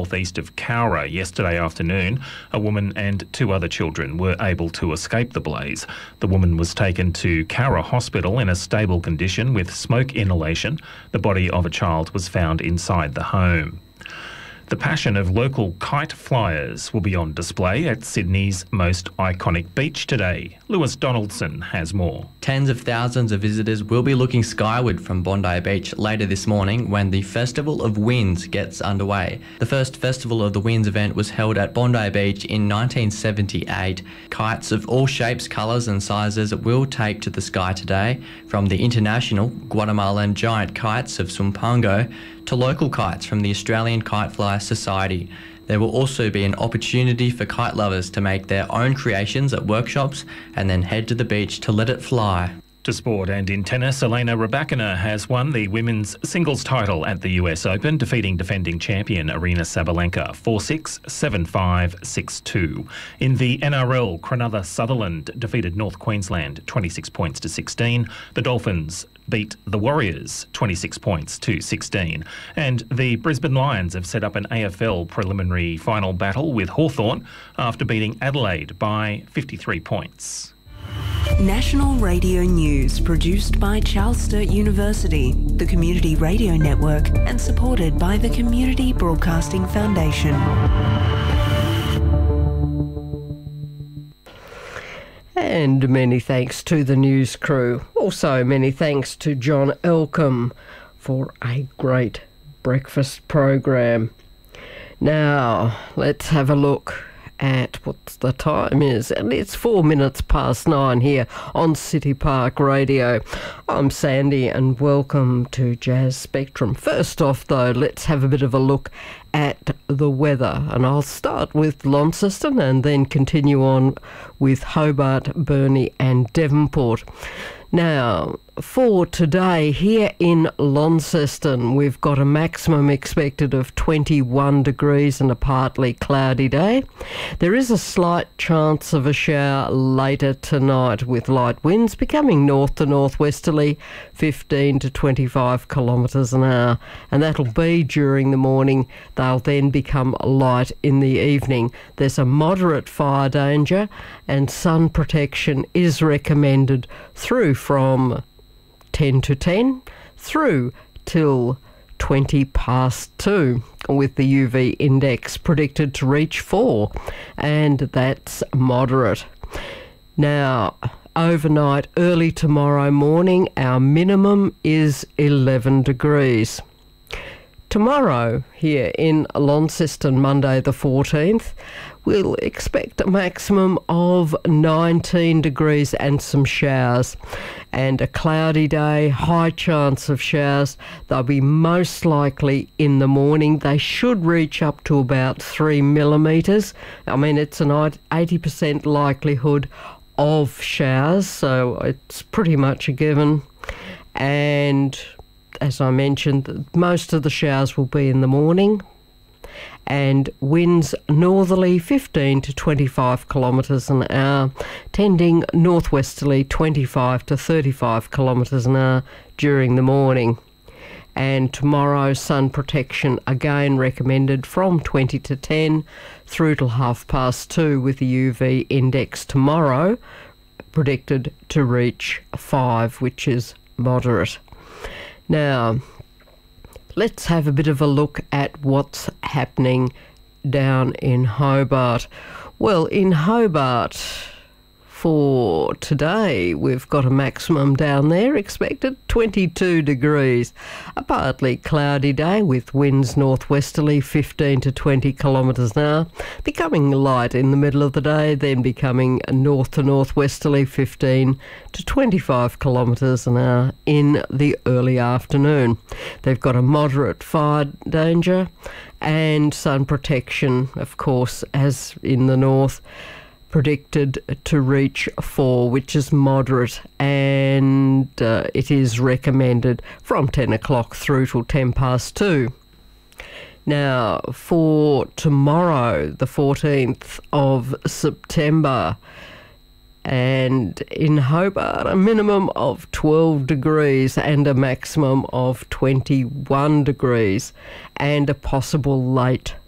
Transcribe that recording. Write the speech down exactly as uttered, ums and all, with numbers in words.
northeast of Cowra yesterday afternoon. A woman and two other children were able to escape the blaze. The woman was taken to Cowra Hospital in a stable condition with smoke inhalation. The body of a child was found inside the home. The passion of local kite flyers will be on display at Sydney's most iconic beach today. Lewis Donaldson has more. Tens of thousands of visitors will be looking skyward from Bondi Beach later this morning when the Festival of Winds gets underway. The first Festival of the Winds event was held at Bondi Beach in nineteen seventy-eight. Kites of all shapes, colours and sizes will take to the sky today, from the international Guatemalan giant kites of Sumpango to local kites from the Australian Kite Fly Society. There will also be an opportunity for kite lovers to make their own creations at workshops and then head to the beach to let it fly. To sport, and in tennis, Elena Rybakina has won the women's singles title at the U S Open, defeating defending champion Aryna Sabalenka four six, seven five, six two. In the N R L, Cronulla Sutherland defeated North Queensland twenty-six points to sixteen. The Dolphins beat the Warriors twenty-six points to sixteen. And the Brisbane Lions have set up an A F L preliminary final battle with Hawthorn after beating Adelaide by fifty-three points. National Radio News, produced by Charles Sturt University, the Community Radio Network, and supported by the Community Broadcasting Foundation. And many thanks to the news crew. Also many thanks to John Elcombe for a great breakfast program. Now, let's have a look at what the time is, and it's four minutes past nine here on City Park Radio. I'm Sandy and welcome to Jazz Spectrum. First off though, let's have a bit of a look at the weather, and I'll start with Launceston and then continue on with Hobart, Burnie and Devonport. Now, for today here in Launceston, we've got a maximum expected of twenty-one degrees and a partly cloudy day. There is a slight chance of a shower later tonight with light winds becoming north to northwesterly, fifteen to twenty-five kilometres an hour, and that'll be during the morning. They'll then become light in the evening. There's a moderate fire danger and sun protection is recommended through from ten to ten through till twenty past two, with the U V index predicted to reach four, and that's moderate. Now, overnight, early tomorrow morning, our minimum is eleven degrees. Tomorrow, here in Launceston, Monday the fourteenth, we'll expect a maximum of nineteen degrees and some showers. And a cloudy day, high chance of showers. They'll be most likely in the morning. They should reach up to about three millimetres. I mean, it's an eighty percent likelihood of showers, so it's pretty much a given. And as I mentioned, most of the showers will be in the morning, and winds northerly fifteen to twenty-five kilometres an hour, tending northwesterly twenty-five to thirty-five kilometres an hour during the morning. And tomorrow, sun protection again recommended from twenty to ten through till half past two, with the U V index tomorrow predicted to reach five, which is moderate. Now, let's have a bit of a look at what's happening down in Hobart. Well, in Hobart, for today, we've got a maximum down there expected twenty-two degrees. A partly cloudy day with winds northwesterly fifteen to twenty kilometres an hour, becoming light in the middle of the day, then becoming north to northwesterly fifteen to twenty-five kilometres an hour in the early afternoon. They've got a moderate fire danger and sun protection, of course, as in the north, predicted to reach four, which is moderate, and uh, it is recommended from ten o'clock through till ten past two. Now, for tomorrow, the fourteenth of September, and in Hobart, a minimum of twelve degrees and a maximum of twenty-one degrees, and a possible late